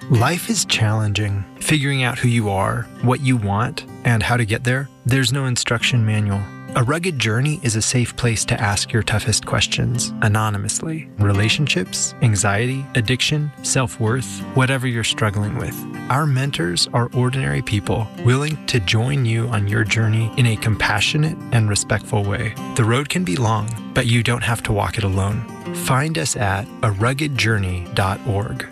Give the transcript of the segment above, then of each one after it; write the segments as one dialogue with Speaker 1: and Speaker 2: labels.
Speaker 1: Life is challenging. Figuring out who you are, what you want, and how to get there, there's no instruction manual. A Rugged Journey is a safe place to ask your toughest questions, anonymously. Relationships, anxiety, addiction, self-worth, whatever you're struggling with. Our mentors are ordinary people willing to join you on your journey in a compassionate and respectful way. The road can be long, but you don't have to walk it alone. Find us at aruggedjourney.org.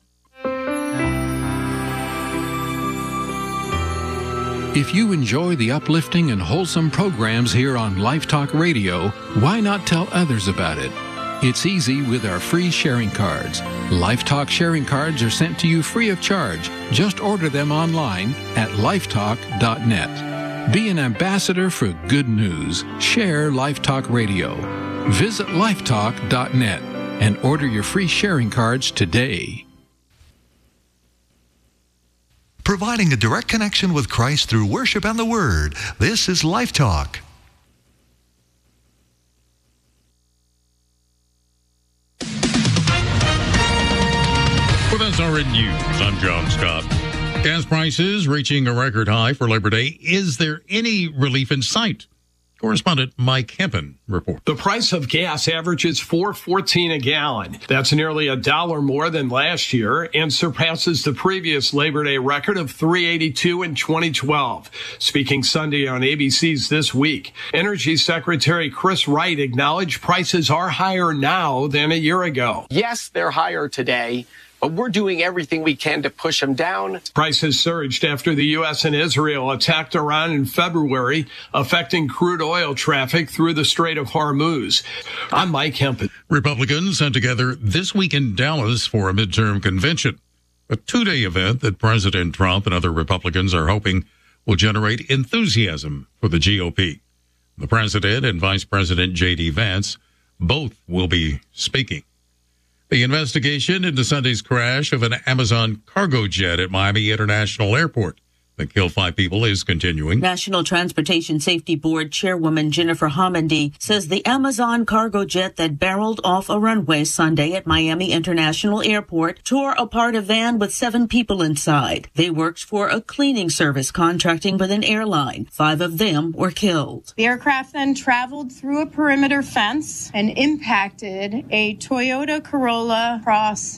Speaker 2: If you enjoy the uplifting and wholesome programs here on Life Talk Radio, why not tell others about it? It's easy with our free sharing cards. Life Talk sharing cards are sent to you free of charge. Just order them online at lifetalk.net. Be an ambassador for good news. Share Life Talk Radio. Visit lifetalk.net and order your free sharing cards today.
Speaker 3: Providing a direct connection with Christ through worship and the Word. This is Life Talk.
Speaker 4: With SRN News, I'm John Scott. Gas prices reaching a record high for Labor Day. Is there any relief in sight? Correspondent Mike Hempen reports.
Speaker 5: The price of gas averages $4.14 a gallon. That's nearly $1 more than last year and surpasses the previous Labor Day record of $3.82 in 2012. Speaking Sunday on ABC's This Week, Energy Secretary Chris Wright acknowledged prices are higher now than a year ago.
Speaker 6: Yes, they're higher today, but we're doing everything we can to push them down.
Speaker 5: Prices surged after the U.S. and Israel attacked Iran in February, affecting crude oil traffic through the Strait of Hormuz. I'm Mike Hempen.
Speaker 4: Republicans sent together this week in Dallas for a midterm convention, a two-day event that President Trump and other Republicans are hoping will generate enthusiasm for the GOP. The president and Vice President J.D. Vance both will be speaking. The investigation into Sunday's crash of an Amazon cargo jet at Miami International Airport that killed 5 people is continuing.
Speaker 7: National Transportation Safety Board Chairwoman Jennifer Homendy says the Amazon cargo jet that barreled off a runway Sunday at Miami International Airport tore apart a van with 7 people inside. They worked for a cleaning service contracting with an airline. 5 of them were killed.
Speaker 8: The aircraft then traveled through a perimeter fence and impacted a Toyota Corolla Cross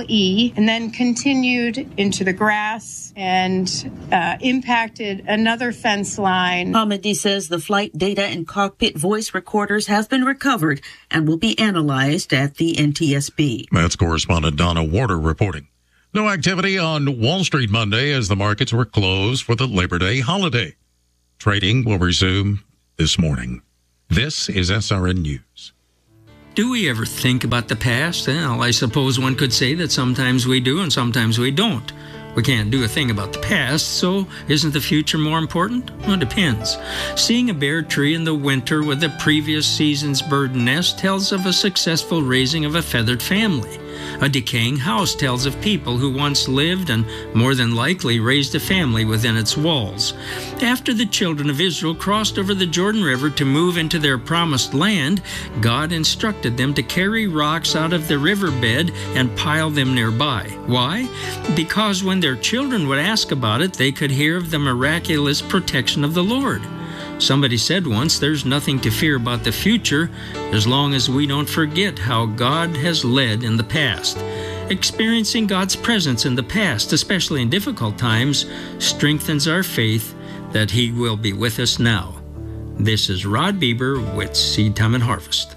Speaker 8: LE and then continued into the grass and impacted another fence line.
Speaker 7: Homendy says the flight data and cockpit voice recorders have been recovered and will be analyzed at the NTSB.
Speaker 4: That's correspondent Donna Warder reporting. No activity on Wall Street Monday as the markets were closed for the Labor Day holiday. Trading will resume this morning. This is SRN News.
Speaker 9: Do we ever think about the past? Well, I suppose one could say that sometimes we do and sometimes we don't. We can't do a thing about the past, so isn't the future more important? Well, it depends. Seeing a bare tree in the winter with the previous season's bird nest tells of a successful raising of a feathered family. A decaying house tells of people who once lived and more than likely raised a family within its walls. After the children of Israel crossed over the Jordan River to move into their promised land, God instructed them to carry rocks out of the riverbed and pile them nearby. Why? Because when their children would ask about it, they could hear of the miraculous protection of the Lord. Somebody said once, there's nothing to fear about the future as long as we don't forget how God has led in the past. Experiencing God's presence in the past, especially in difficult times, strengthens our faith that He will be with us now. This is Rod Bieber with Seed Time and Harvest.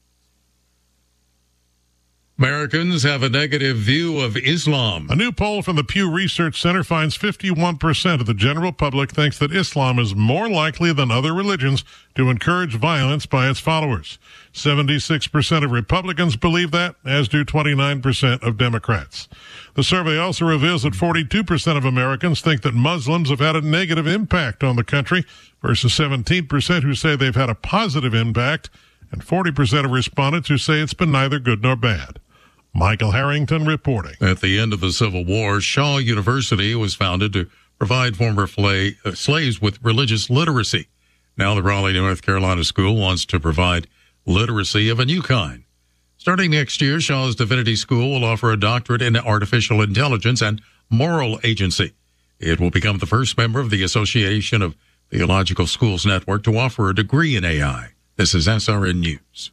Speaker 4: Americans have a negative view of Islam.
Speaker 10: A new poll from the Pew Research Center finds 51% of the general public thinks that Islam is more likely than other religions to encourage violence by its followers. 76% of Republicans believe that, as do 29% of Democrats. The survey also reveals that 42% of Americans think that Muslims have had a negative impact on the country, versus 17% who say they've had a positive impact, and 40% of respondents who say it's been neither good nor bad. Michael Harrington reporting.
Speaker 4: At the end of the Civil War, Shaw University was founded to provide former slaves with religious literacy. Now the Raleigh, North Carolina school wants to provide literacy of a new kind. Starting next year, Shaw's Divinity School will offer a doctorate in artificial intelligence and Moral Agency. It will become the first member of the Association of Theological Schools Network to offer a degree in AI. This is SRN News.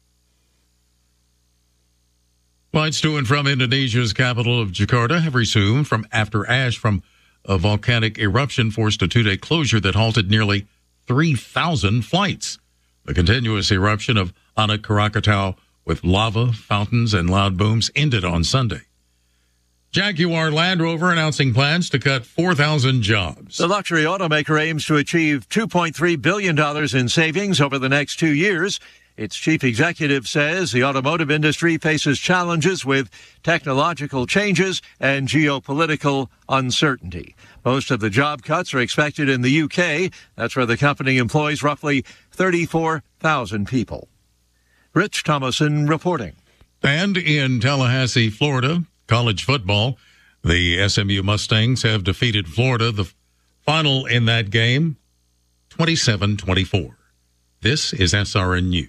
Speaker 4: Flights to and from Indonesia's capital of Jakarta have resumed after ash from a volcanic eruption forced a two-day closure that halted nearly 3,000 flights. The continuous eruption of Anak Krakatau with lava, fountains, and loud booms ended on Sunday. Jaguar Land Rover announcing plans to cut 4,000 jobs.
Speaker 11: The luxury automaker aims to achieve $2.3 billion in savings over the next 2 years. Its chief executive says the automotive industry faces challenges with technological changes and geopolitical uncertainty. Most of the job cuts are expected in the UK. That's where the company employs roughly 34,000 people. Rich Thomason reporting.
Speaker 4: And in Tallahassee, Florida, college football, the SMU Mustangs have defeated Florida, the final in that game, 27-24. This is SRN News.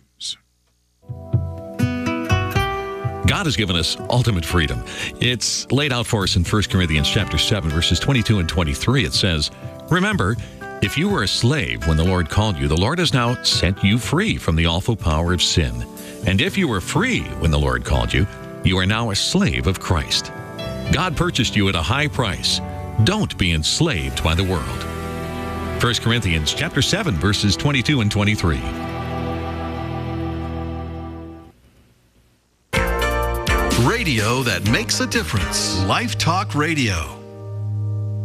Speaker 12: God has given us ultimate freedom. It's laid out for us in 1 Corinthians chapter 7, verses 22 and 23. It says, "Remember, if you were a slave when the Lord called you, the Lord has now set you free from the awful power of sin. And if you were free when the Lord called you, you are now a slave of Christ. God purchased you at a high price. Don't be enslaved by the world." 1 Corinthians chapter 7, verses 22 and 23.
Speaker 13: Radio that makes a difference. Life Talk Radio.